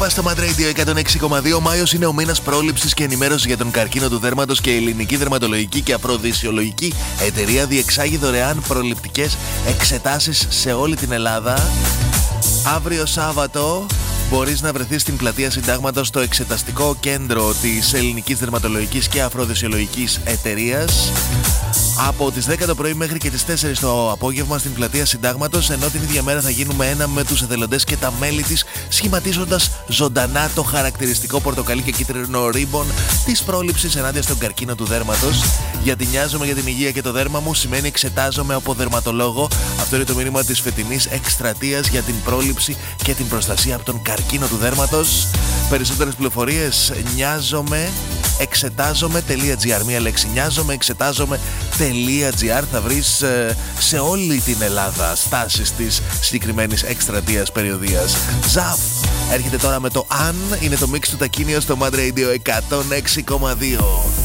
Στο Mad Radio 106,2. Μάιος είναι ο μήνας πρόληψης και ενημέρωσης για τον καρκίνο του δέρματος και η Ελληνική Δερματολογική και Αφροδισιολογική Εταιρεία διεξάγει δωρεάν προληπτικές εξετάσεις σε όλη την Ελλάδα. Αύριο Σάββατο μπορείς να βρεθείς στην πλατεία Συντάγματος στο εξεταστικό κέντρο της Ελληνικής Δερματολογικής και Αφροδισιολογικής Εταιρείας από τις 10 το πρωί μέχρι και τις 4 το απόγευμα στην πλατεία Συντάγματος, ενώ την ίδια μέρα θα γίνουμε ένα με τους εθελοντές και τα μέλη της, σχηματίζοντας ζωντανά το χαρακτηριστικό πορτοκαλί και κίτρινο ρίμπον της πρόληψης ενάντια στον καρκίνο του δέρματος. Γιατί νοιάζομαι για την υγεία και το δέρμα μου σημαίνει εξετάζομαι από δερματολόγο. Αυτό είναι το μήνυμα της φετινής εκστρατείας για την πρόληψη και την προστασία από τον καρκίνο του δέρματος. Περισσότερες πληροφορίες εξετάζομαι.gr. Μία λέξη, εξετάζομαι.gr. Θα βρεις σε όλη την Ελλάδα στάσεις της συγκεκριμένης εκστρατείας περιοδίας. Ζαφ έρχεται τώρα με το Αν. Είναι το mix του Τακίνιο στο Mad Radio 106,2.